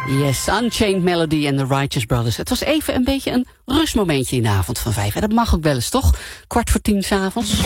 Yes, Unchained Melody en The Righteous Brothers. Het was even een beetje een rustmomentje in de avond van 5. En dat mag ook wel eens, toch? 9:45 s'avonds.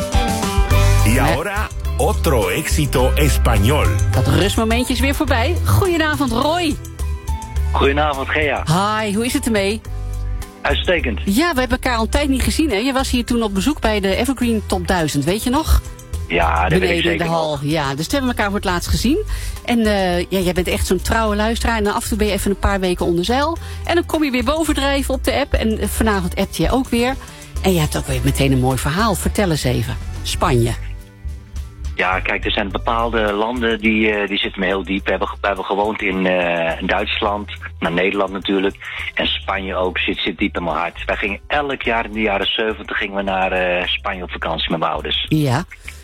Y ahora, otro éxito español. Dat rustmomentje is weer voorbij. Goedenavond, Roy. Goedenavond, Gea. Hi, hoe is het ermee? Uitstekend. Ja, we hebben elkaar al een tijd niet gezien, hè? Je was hier toen op bezoek bij de Evergreen Top 1000, weet je nog? Ja, dat weet ik Beneden in zeker de hal. nog. Ja, dus toen hebben we elkaar voor het laatst gezien. En jij bent echt zo'n trouwe luisteraar. En af en toe ben je even een paar weken onder zeil. En dan kom je weer bovendrijven op de app. En vanavond appt je ook weer. En je hebt ook weer meteen een mooi verhaal. Vertel eens even. Spanje. Ja, kijk, er zijn bepaalde landen die zitten me heel diep. We hebben gewoond in Duitsland, naar Nederland natuurlijk. En Spanje ook zit diep in mijn hart. Wij gingen elk jaar in de jaren 70 gingen we naar Spanje op vakantie met mijn ouders. Ja.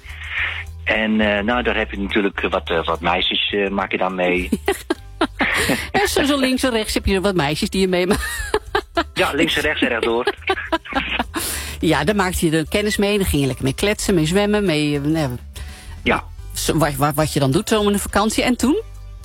En nou, daar heb je natuurlijk wat meisjes maak je dan mee. En zo links en rechts heb je wat meisjes die je meemaakt. Ja, links en rechts en rechtdoor. Ja, daar maakte je de kennis mee. Dan ging je lekker mee kletsen, mee zwemmen, mee... Ja. Wat je dan doet zo in een vakantie. En toen?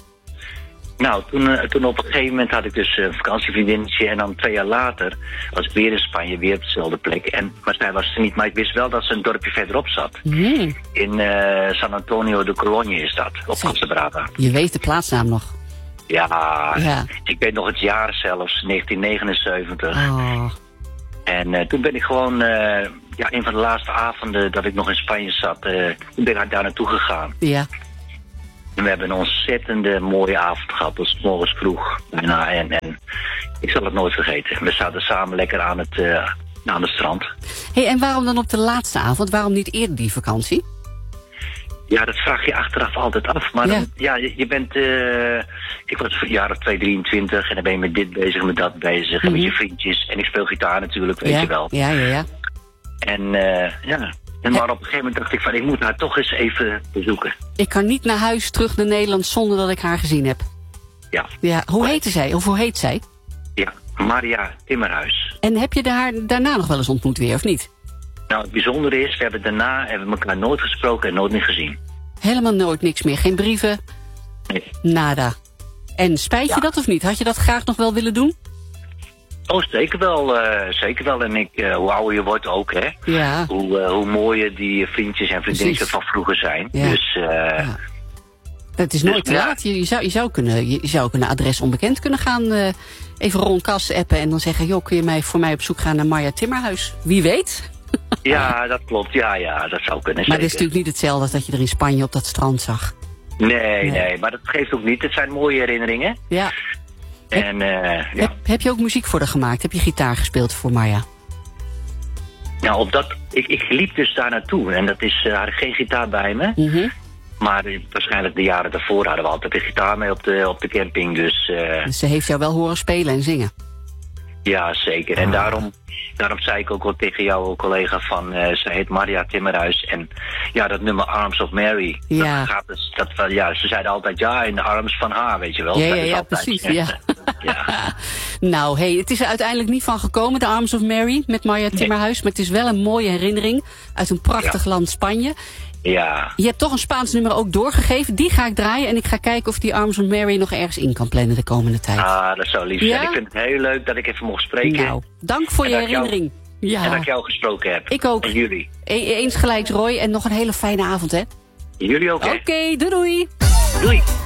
Nou, toen op een gegeven moment had ik dus een vakantievriendinnetje. En dan 2 jaar later was ik weer in Spanje, weer op dezelfde plek. Maar zij was er niet, maar ik wist wel dat ze een dorpje verderop zat. Mm. In San Antonio de Cologne is dat, op Costa Brava. Je weet de plaatsnaam nog. Ja, ik weet nog het jaar zelfs, 1979. Oh. En toen ben ik gewoon, een van de laatste avonden dat ik nog in Spanje zat, toen ben ik daar naartoe gegaan. Ja. En we hebben een ontzettende mooie avond gehad, dus 's morgens vroeg. En ik zal het nooit vergeten. We zaten samen lekker aan het strand. Hey, en waarom dan op de laatste avond? Waarom niet eerder die vakantie? Ja, dat vraag je achteraf altijd af. Maar je bent... ik was jaar of 23 en dan ben je met dit bezig, met dat bezig. En met je vriendjes. En ik speel gitaar natuurlijk, weet je wel. Ja. En maar op een gegeven moment dacht ik van, ik moet haar toch eens even bezoeken. Ik kan niet naar huis terug naar Nederland zonder dat ik haar gezien heb. Ja. Hoe heette zij? Of hoe heet zij? Ja, Maria Timmerhuis. En heb je haar daarna nog wel eens ontmoet weer, of niet? Nou, het bijzondere is, we hebben elkaar nooit gesproken en nooit meer gezien. Helemaal nooit niks meer? Geen brieven? Nee. Nada. En spijt je dat of niet? Had je dat graag nog wel willen doen? Oh, zeker wel. En hoe ouder je wordt ook, hè? Ja. Hoe mooier die vriendjes en vriendinnen van vroeger zijn. Ja. Dus... Het is nooit te laat. Je zou ook een adres onbekend kunnen gaan. Even Ron Kas appen en dan zeggen... joh, kun je voor mij op zoek gaan naar Maria Timmerhuis? Wie weet? Ja, dat klopt. Ja, dat zou kunnen. Maar dat is natuurlijk niet hetzelfde als dat je er in Spanje op dat strand zag. Nee, maar dat geeft ook niet. Het zijn mooie herinneringen. Ja. En, heb je ook muziek voor haar gemaakt? Heb je gitaar gespeeld voor Maya? Nou, ik liep dus daar naartoe. En dat is, had ik geen gitaar bij me. Mm-hmm. Maar waarschijnlijk de jaren daarvoor hadden we altijd een gitaar mee op de camping. Dus ze heeft jou wel horen spelen en zingen? Ja, zeker. En daarom zei ik ook wel tegen jouw collega van... zij heet Maria Timmerhuis. En ja, dat nummer Arms of Mary. Ja. Ze zeiden altijd in de arms van haar, weet je wel. Ja, precies. Ja. Ja. Nou, het is er uiteindelijk niet van gekomen, de Arms of Mary met Maria Timmerhuis. Maar het is wel een mooie herinnering uit een prachtig land Spanje. Ja. Je hebt toch een Spaans nummer ook doorgegeven. Die ga ik draaien en ik ga kijken of die Arms of Mary nog ergens in kan plannen de komende tijd. Ah, dat zou lief zijn. Ik vind het heel leuk dat ik even mocht spreken. Nou, dank voor je herinnering. En dat ik jou gesproken heb. Ik ook. En jullie. Eens gelijk, Roy. En nog een hele fijne avond, hè? Jullie ook, hè? Oké, doei. Doei.